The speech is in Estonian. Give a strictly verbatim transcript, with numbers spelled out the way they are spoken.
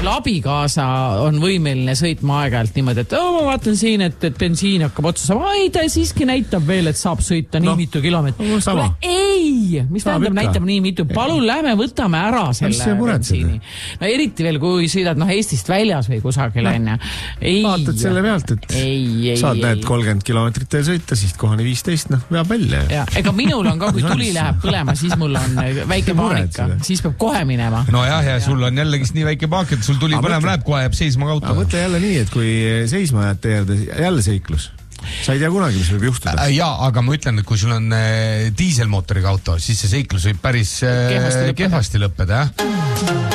mul abikaasa on võimeline sõitma aeg-ajalt niimoodi, et oh, ma vaatan siin, et, et bensiin hakkab otsa saama. Ai, ta siiski näitab veel, et saab sõita nii no, mitu kilomeetrit. Ei, mis tähendab näitab nii mitu? Palun lähme võtame ära selle bensiini. No eriti veel, kui sõidad no, Eestist väljas või kusagil no. Ei. Vaatad selle pealt, et ei, ei, saad näed kolmkümmend kilomeetrit teel sõita, siis kohani viisteist, noh, veab välja. Ja, ega minul on ka, kui tuli läheb põlema, siis mul on väike paanika. Siis peab kohe minema. No jah, ja sul on jällegi nii väike paak, et sul tuli põlema läheb, kohe jääb seisma ka auto. Aga mõtle jälle nii, et kui seisma jääd teerde, jälle seiklus. Sa ei tea kunagi, mis võib juhtuda. Jaa, aga ma ütlen, et kui sul on diiselmootoriga auto, siis see seiklus võib päris kehvasti lõppeda, jah?